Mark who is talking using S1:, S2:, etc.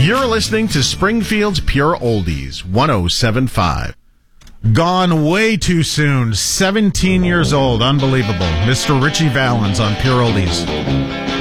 S1: You're listening to Springfield's Pure Oldies, 107.5. Gone way too soon. 17 years old. Unbelievable. Mr. Richie Valens on Pure Oldies.